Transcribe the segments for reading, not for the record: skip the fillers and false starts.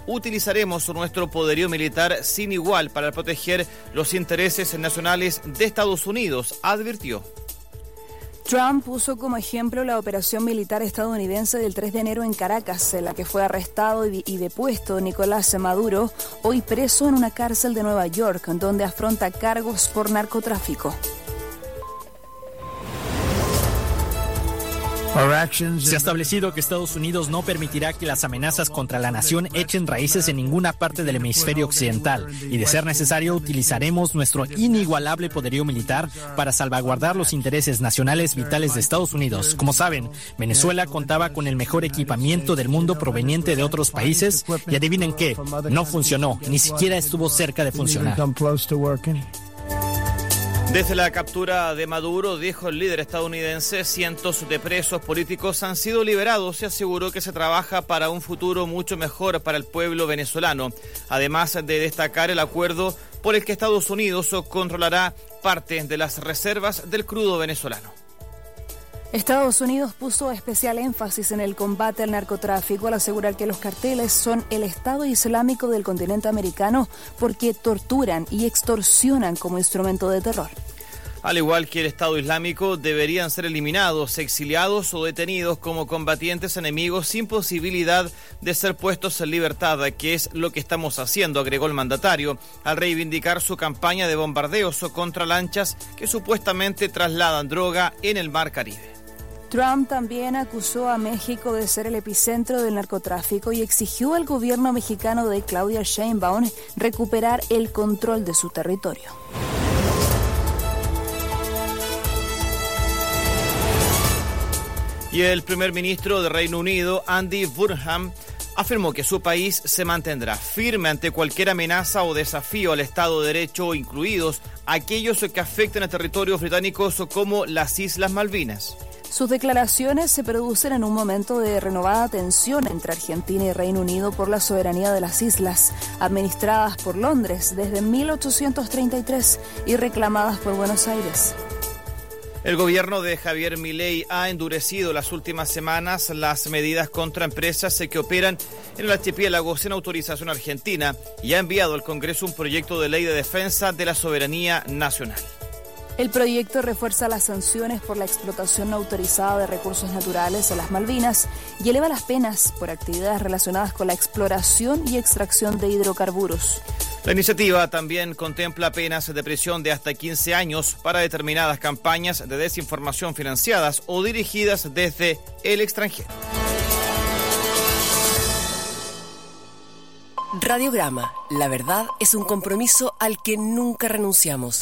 utilizaremos nuestro poderío militar sin igual para proteger los intereses nacionales de Estados Unidos, advirtió. Trump puso como ejemplo la operación militar estadounidense del 3 de enero en Caracas, en la que fue arrestado y depuesto Nicolás Maduro, hoy preso en una cárcel de Nueva York, donde afronta cargos por narcotráfico. Se ha establecido que Estados Unidos no permitirá que las amenazas contra la nación echen raíces en ninguna parte del hemisferio occidental y, de ser necesario, utilizaremos nuestro inigualable poderío militar para salvaguardar los intereses nacionales vitales de Estados Unidos. Como saben, Venezuela contaba con el mejor equipamiento del mundo proveniente de otros países y adivinen qué, no funcionó, ni siquiera estuvo cerca de funcionar. Desde la captura de Maduro, dijo el líder estadounidense, cientos de presos políticos han sido liberados y aseguró que se trabaja para un futuro mucho mejor para el pueblo venezolano. Además de destacar el acuerdo por el que Estados Unidos controlará parte de las reservas del crudo venezolano. Estados Unidos puso especial énfasis en el combate al narcotráfico al asegurar que los carteles son el Estado Islámico del continente americano porque torturan y extorsionan como instrumento de terror. Al igual que el Estado Islámico, deberían ser eliminados, exiliados o detenidos como combatientes enemigos sin posibilidad de ser puestos en libertad, que es lo que estamos haciendo, agregó el mandatario, al reivindicar su campaña de bombardeos contra lanchas que supuestamente trasladan droga en el Mar Caribe. Trump también acusó a México de ser el epicentro del narcotráfico y exigió al gobierno mexicano de Claudia Sheinbaum recuperar el control de su territorio. Y el primer ministro de Reino Unido, Andy Burnham, afirmó que su país se mantendrá firme ante cualquier amenaza o desafío al Estado de Derecho, incluidos aquellos que afecten a territorios británicos como las Islas Malvinas. Sus declaraciones se producen en un momento de renovada tensión entre Argentina y Reino Unido por la soberanía de las islas, administradas por Londres desde 1833 y reclamadas por Buenos Aires. El gobierno de Javier Milei ha endurecido las últimas semanas las medidas contra empresas que operan en el archipiélago sin autorización argentina y ha enviado al Congreso un proyecto de ley de defensa de la soberanía nacional. El proyecto refuerza las sanciones por la explotación no autorizada de recursos naturales en las Malvinas y eleva las penas por actividades relacionadas con la exploración y extracción de hidrocarburos. La iniciativa también contempla penas de prisión de hasta 15 años para determinadas campañas de desinformación financiadas o dirigidas desde el extranjero. Radiograma. La verdad es un compromiso al que nunca renunciamos.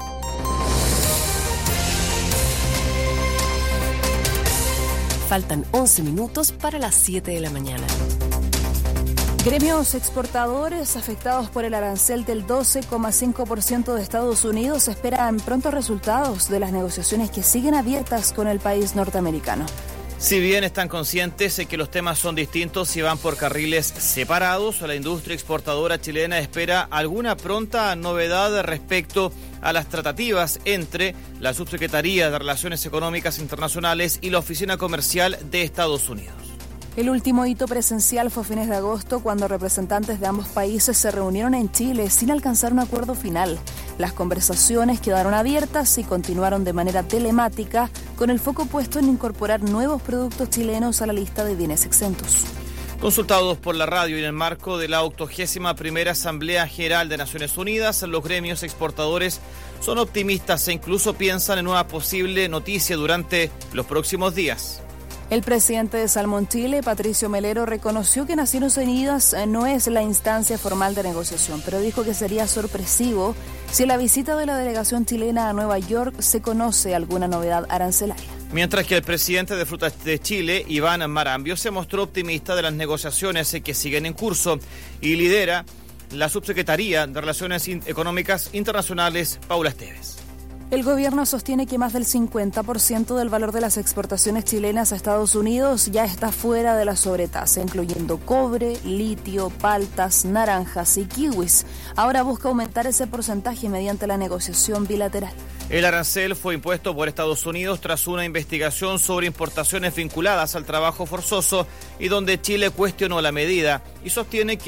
Faltan 11 minutos para las 7 de la mañana. Gremios exportadores afectados por el arancel del 12,5% de Estados Unidos esperan prontos resultados de las negociaciones que siguen abiertas con el país norteamericano. Si bien están conscientes de que los temas son distintos y van por carriles separados, la industria exportadora chilena espera alguna pronta novedad respecto a las tratativas entre la Subsecretaría de Relaciones Económicas Internacionales y la Oficina Comercial de Estados Unidos. El último hito presencial fue a fines de agosto, cuando representantes de ambos países se reunieron en Chile sin alcanzar un acuerdo final. Las conversaciones quedaron abiertas y continuaron de manera telemática, con el foco puesto en incorporar nuevos productos chilenos a la lista de bienes exentos. Consultados por la radio y en el marco de la 81ª Asamblea General de Naciones Unidas, los gremios exportadores son optimistas e incluso piensan en una posible noticia durante los próximos días. El presidente de Salmón Chile, Patricio Melero, reconoció que Naciones Unidas no es la instancia formal de negociación, pero dijo que sería sorpresivo si en la visita de la delegación chilena a Nueva York se conoce alguna novedad arancelaria. Mientras que el presidente de Frutas de Chile, Iván Marambio, se mostró optimista de las negociaciones que siguen en curso y lidera la Subsecretaría de Relaciones Económicas Internacionales, Paula Esteves. El gobierno sostiene que más del 50% del valor de las exportaciones chilenas a Estados Unidos ya está fuera de la sobretasa, incluyendo cobre, litio, paltas, naranjas y kiwis. Ahora busca aumentar ese porcentaje mediante la negociación bilateral. El arancel fue impuesto por Estados Unidos tras una investigación sobre importaciones vinculadas al trabajo forzoso y donde Chile cuestionó la medida y sostiene que